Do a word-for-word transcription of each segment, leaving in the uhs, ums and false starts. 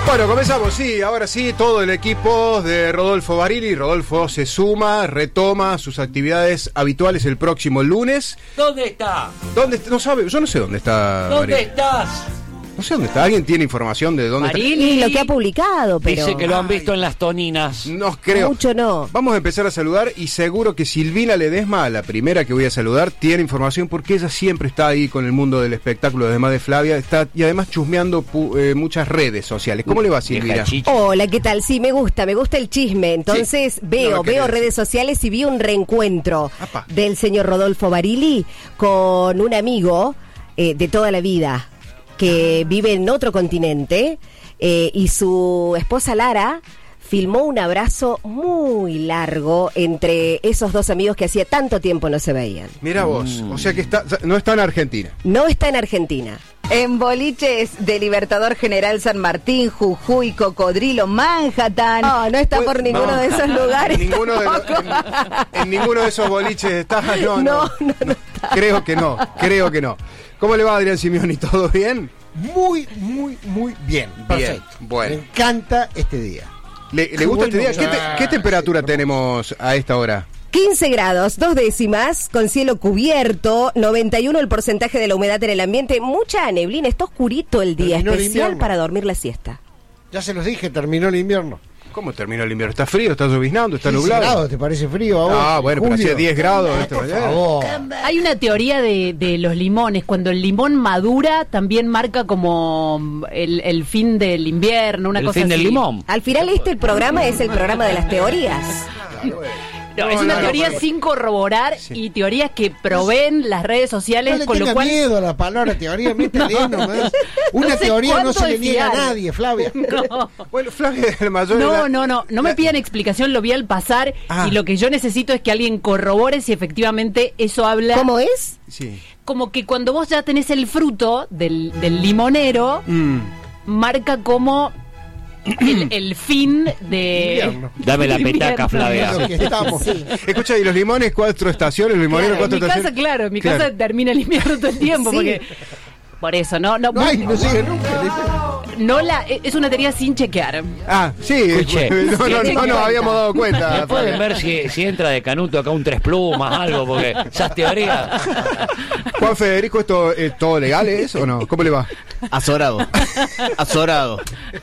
Bueno, comenzamos, sí, ahora sí, todo el equipo de Rodolfo Barili. Rodolfo se suma, retoma sus actividades habituales el próximo lunes. ¿Dónde está? ¿Dónde? No sabe, yo no sé dónde está. ¿Dónde Barili. estás? No sé dónde está. ¿Alguien tiene información de dónde Barili, Y lo que ha publicado, pero... Dice que lo han Ay. visto en las toninas. está? No creo. Mucho no. Vamos a empezar a saludar y seguro que Silvina Ledesma, la primera que voy a saludar, tiene información porque ella siempre está ahí con el mundo del espectáculo, además de Flavia, está y además chusmeando pu- eh, muchas redes sociales. ¿Cómo le va, Silvina? Vieja chicha. Hola, ¿qué tal? Sí, me gusta, me gusta el chisme. Entonces Sí. veo, No lo quería veo decir. redes sociales y vi un reencuentro Apa. del señor Rodolfo Barili con un amigo eh, de toda la vida que vive en otro continente eh, y su esposa Lara filmó un abrazo muy largo entre esos dos amigos que hacía tanto tiempo no se veían. Mira vos, o sea que está, no está en Argentina. No está en Argentina. En boliches de Libertador General San Martín, Jujuy, Cocodrilo, Manhattan. No, no está Pues, por ninguno no. de esos lugares. En ninguno de, los- en, en ninguno de esos boliches está. No, no, No, no, no está. Creo que no, creo que no. ¿Cómo le va, Adrián Simeoni? ¿Todo bien? Muy, muy, muy bien. Perfecto. bueno. Me encanta este día. ¿Le, le gusta este día? ¿Qué, te- qué temperatura tenemos a esta hora? quince grados, dos décimas, con cielo cubierto, noventa y uno el porcentaje de la humedad en el ambiente, mucha neblina, está oscurito el día, Terminó el especial invierno. para dormir la siesta. Ya se los dije, terminó el invierno. ¿Cómo terminó el invierno? ¿Está frío? ¿Está lloviznando? ¿Está quince nublado? grados, ¿te parece frío a vos? Ah, bueno, pero Julio? hacía diez grados esta Por mañana. favor. Hay una teoría de, de los limones. Cuando el limón madura, también marca como el, el fin del invierno, una El cosa fin del así. limón. Al final este el programa es el programa de las teorías. No, No, es una no, teoría no, pero- sin corroborar Sí. y teorías que proveen las redes sociales, No le con lo tenga cual... miedo a la palabra teoría, métale nomás. Una No sé teoría no cuánto se le de niega a fiar. nadie, Flavia. No. Bueno, Flavia es el mayor. de No, la- no, no, no me la- pidan explicación, lo vi al pasar Ah. y lo que yo necesito es que alguien corrobore si efectivamente eso habla. ¿Cómo es? Sí. Como que cuando vos ya tenés el fruto del, del limonero, Mm. marca como el, el fin de... Invierno. Dame la petaca, Flavia. Lo que estamos. Escucha, ¿y los limones cuatro estaciones? ¿Los limoneros Claro, en cuatro mi estaciones? casa, claro, en mi Claro. casa termina el invierno todo el tiempo, Sí. porque... Por eso, no, no, No, ay, no sigue nunca. no la, es una teoría sin chequear. Ah, sí. Escuche. No, no, no, no nos habíamos dado ¿Me cuenta. pueden ver si, si entra de Canuto acá un tres plumas, algo? Porque esas teorías... Juan Federico, ¿esto es todo legal es o no? ¿Cómo le va? Azorado, azorado.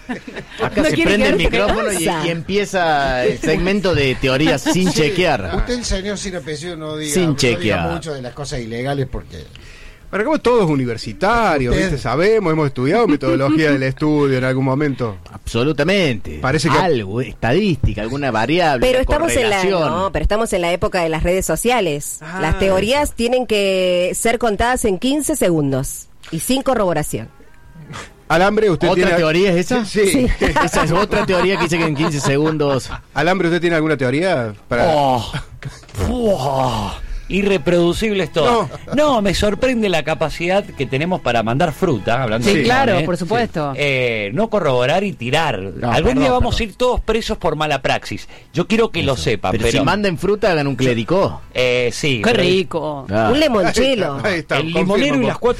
Acá No se quiere prende el quedarse micrófono en y, casa. y empieza el segmento de teorías sin chequear. Usted, el señor sin apellido, no diga, Sin no diga chequear. mucho de las cosas ilegales porque... Pero como todos universitarios, Usted- ¿viste? Sabemos, hemos estudiado metodología del estudio en algún momento. Absolutamente. Parece que- algo, estadística, alguna variable. Pero una estamos en la correlación. no, pero estamos en la época de las redes sociales. Ah. Las teorías tienen que ser contadas en quince segundos y sin corroboración. Alambre, usted ¿Otra tiene... teoría es esa? Sí. sí. Esa es otra teoría que dice que en quince segundos. Alambre, ¿usted tiene alguna teoría para...? Oh. Oh. Irreproducible es todo. No. me sorprende la capacidad que tenemos para mandar fruta, hablando Sí, de claro, limones. por supuesto. Eh, no corroborar y tirar. No, Algún perdón, día vamos perdón. a ir todos presos por mala praxis. Yo quiero que lo sepan, Pero, pero... si mandan fruta, hagan un clérico. eh, sí. Qué pero- rico. Ah. Un limonchelo. Ahí está, El confirmo, limonero y confirmo. las cuatro